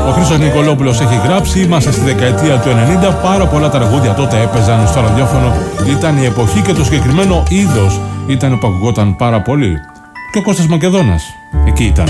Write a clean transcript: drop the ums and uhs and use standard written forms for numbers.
Ο Χρήστος Νικολόπουλος έχει γράψει: είμαστε στη δεκαετία του 90, πάρα πολλά τραγούδια τότε έπαιζαν στο ραδιόφωνο. Ήταν η εποχή και το συγκεκριμένο είδος ήταν που ακουγόταν πάρα πολύ. Και ο Κώστας Μακεδόνας εκεί ήταν.